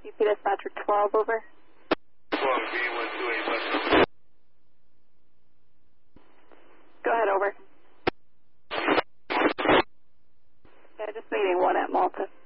UP Dispatcher 12, over. 12, B128 West. Go ahead, over. Yeah, just meeting 1 at Malta.